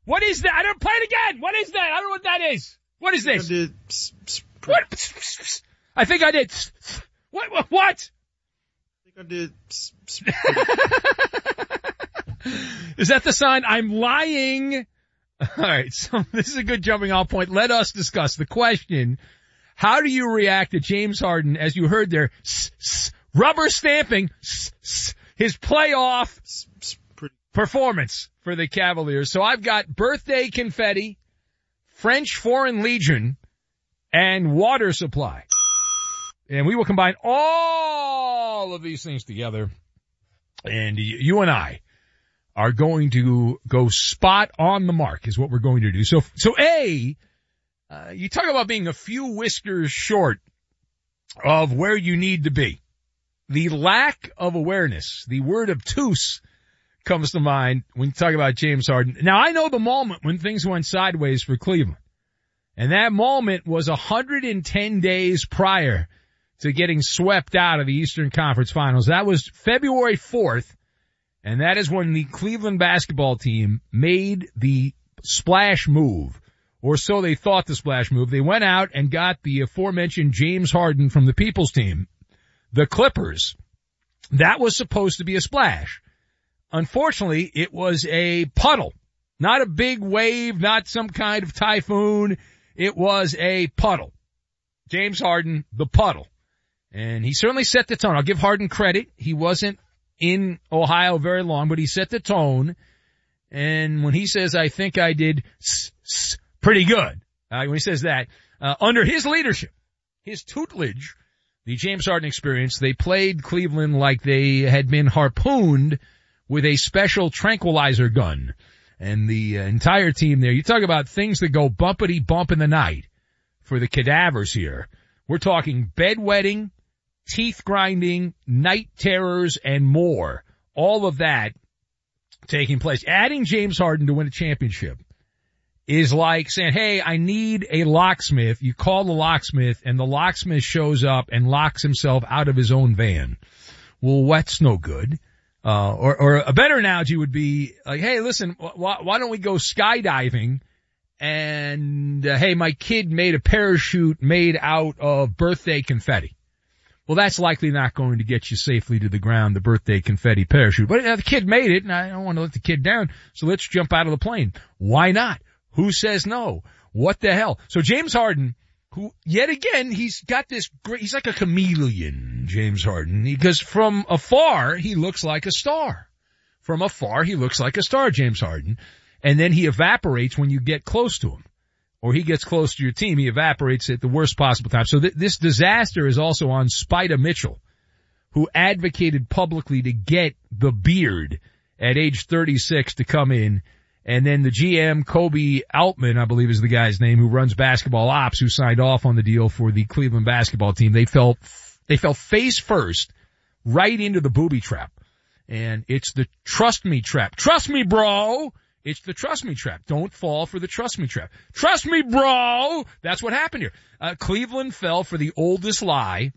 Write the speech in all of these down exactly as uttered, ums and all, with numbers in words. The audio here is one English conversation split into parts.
What is that? I don't play it again. What is that? I don't know what that is. What is this? I did s- s- What? I think I did. What? What? What? I think I did. s- s- Is that the sign? I'm lying. All right. So this is a good jumping off point. Let us discuss the question. How do you react to James Harden, as you heard there, s- s- rubber stamping s- s- his playoff s- s- pretty- performance for the Cavaliers? So I've got birthday confetti, French Foreign Legion, and water supply. And we will combine all of these things together. And you and I are going to go spot on the mark is what we're going to do. So, so A, uh, you talk about being a few whiskers short of where you need to be. The lack of awareness, the word obtuse comes to mind when you talk about James Harden. Now, I know the moment when things went sideways for Cleveland. And that moment was one hundred ten days prior to getting swept out of the Eastern Conference Finals. That was February fourth. And that is when the Cleveland basketball team made the splash move, or so they thought the splash move. They went out and got the aforementioned James Harden from the People's team, the Clippers. That was supposed to be a splash. Unfortunately, it was a puddle, not a big wave, not some kind of typhoon. It was a puddle. James Harden, the puddle. And he certainly set the tone. I'll give Harden credit. He wasn't in Ohio very long, but he set the tone. And when he says, I think I did s- s- pretty good, uh, when he says that, uh, under his leadership, his tutelage, the James Harden experience, they played Cleveland like they had been harpooned with a special tranquilizer gun. And the uh, entire team there, you talk about things that go bumpity bump in the night for the cadavers here. We're talking bedwetting, teeth grinding, night terrors, and more. All of that taking place. Adding James Harden to win a championship is like saying, hey, I need a locksmith. You call the locksmith, and the locksmith shows up and locks himself out of his own van. Well, that's no good. Uh, or, or a better analogy would be like, hey, listen, wh- why don't we go skydiving? And, uh, hey, my kid made a parachute made out of birthday confetti. Well, that's likely not going to get you safely to the ground, the birthday confetti parachute. But uh, the kid made it, and I don't want to let the kid down, so let's jump out of the plane. Why not? Who says no? What the hell? So James Harden, who, yet again, he's got this great, he's like a chameleon, James Harden, because from afar, he looks like a star. From afar, he looks like a star, James Harden, and then he evaporates when you get close to him. Or he gets close to your team, he evaporates at the worst possible time. So th- this disaster is also on Spida Mitchell, who advocated publicly to get the beard at age thirty-six to come in. And then the G M, Kobe Altman, I believe is the guy's name, who runs basketball ops, who signed off on the deal for the Cleveland basketball team. They fell, they fell face first right into the booby trap. And it's the trust me trap. Trust me, bro! It's the trust me trap. Don't fall for the trust me trap. Trust me, bro! That's what happened here. Uh, Cleveland fell for the oldest lie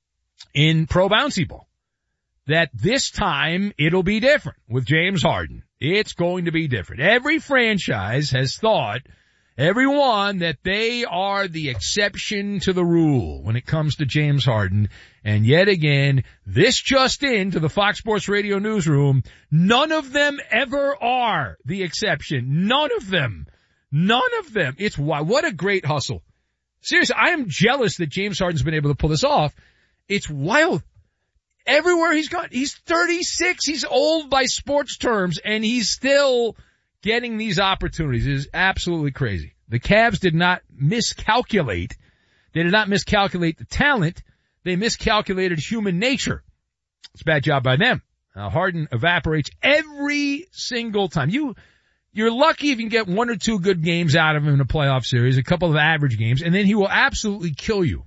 in pro bouncy ball. That this time it'll be different with James Harden. It's going to be different. Every franchise has thought, everyone, that they are the exception to the rule when it comes to James Harden. And yet again, this just in to the Fox Sports Radio newsroom, none of them ever are the exception. None of them. None of them. It's why, what a great hustle. Seriously, I am jealous that James Harden's been able to pull this off. It's wild. Everywhere he's gone, he's thirty-six, he's old by sports terms, and he's still getting these opportunities. It is absolutely crazy. The Cavs did not miscalculate. They did not miscalculate the talent. They miscalculated human nature. It's a bad job by them. Uh, Harden evaporates every single time. You, you're lucky if you can get one or two good games out of him in a playoff series, a couple of average games, and then he will absolutely kill you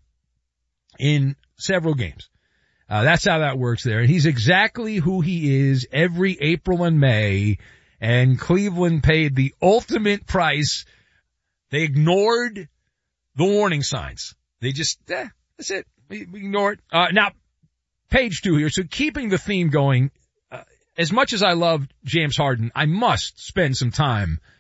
in several games. Uh, that's how that works there. And he's exactly who he is every April and May. And Cleveland paid the ultimate price. They ignored the warning signs. They just, eh, that's it. We, we ignore it. Uh, now, page two here. So keeping the theme going, uh, as much as I love James Harden, I must spend some time